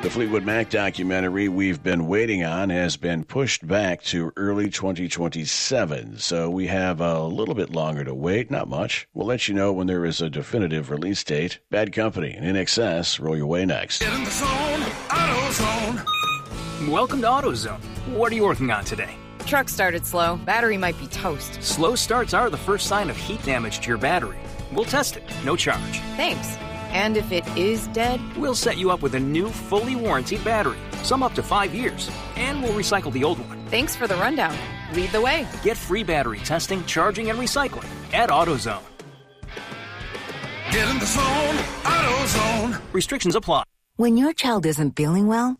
The Fleetwood Mac documentary we've been waiting on has been pushed back to early 2027, so we have a little bit longer to wait, not much. We'll let you know when there is a definitive release date. Bad Company and INXS roll your way next. Get in the zone, AutoZone. Welcome to AutoZone. What are you working on today? Truck started slow. Battery might be toast. Slow starts are the first sign of heat damage to your battery. We'll test it, no charge. Thanks. And if it is dead? We'll set you up with a new, fully warranted battery, some up to 5 years, and we'll recycle the old one. Thanks for the rundown. Lead the way. Get free battery testing, charging, and recycling at AutoZone. Get in the zone, AutoZone. Restrictions apply. When your child isn't feeling well,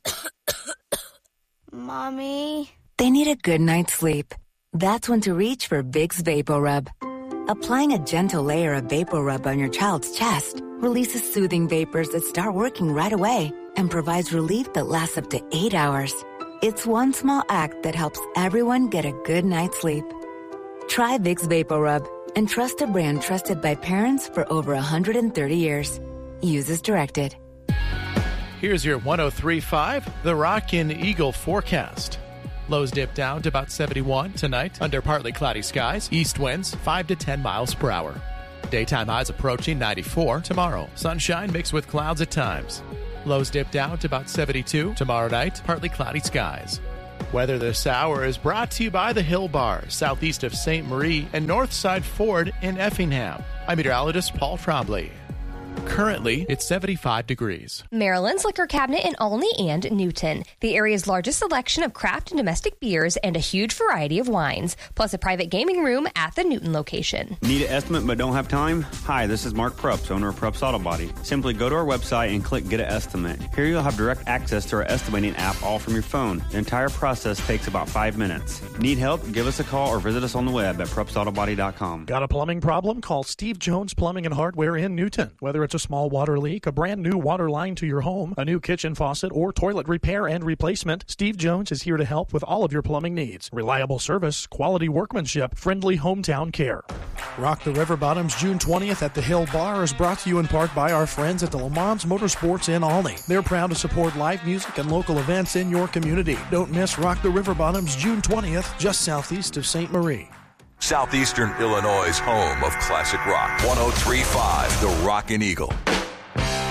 Mommy, they need a good night's sleep. That's when to reach for Vicks VapoRub. Applying a gentle layer of VapoRub on your child's chest releases soothing vapors that start working right away and provides relief that lasts up to 8 hours. It's one small act that helps everyone get a good night's sleep. Try Vicks VapoRub and trust a brand trusted by parents for over 130 years. Use as directed. Here's your 103.5 The Rockin' Eagle forecast. Lows dip down to about 71 tonight under partly cloudy skies. East winds 5 to 10 miles per hour. Daytime highs approaching 94 tomorrow. Sunshine mixed with clouds at times. Lows dip down to about 72 tomorrow night. Partly cloudy skies. Weather this hour is brought to you by the Hill Bar, southeast of St. Marie and Northside Ford in Effingham. I'm meteorologist Paul Trombley. Currently, it's 75 degrees. Maryland's Liquor Cabinet in Olney and Newton. The area's largest selection of craft and domestic beers and a huge variety of wines, plus a private gaming room at the Newton location. Need an estimate but don't have time? Hi, this is Mark Prups, owner of Prups Auto Body. Simply go to our website and click Get an Estimate. Here you'll have direct access to our estimating app all from your phone. The entire process takes about 5 minutes. Need help? Give us a call or visit us on the web at PrupsAutoBody.com. Got a plumbing problem? Call Steve Jones Plumbing and Hardware in Newton. Whether it's a small water leak, a brand new water line to your home, a new kitchen faucet, or toilet repair and replacement, Steve Jones is here to help with all of your plumbing needs. Reliable service, quality workmanship, friendly hometown care. Rock the River Bottoms June 20th at the Hill Bar is brought to you in part by our friends at the Le Mans Motorsports in Olney. They're proud to support live music and local events in your community. Don't miss Rock the River Bottoms June 20th, just southeast of St. Marie. Southeastern Illinois' home of classic rock. 103.5 The Rockin' Eagle.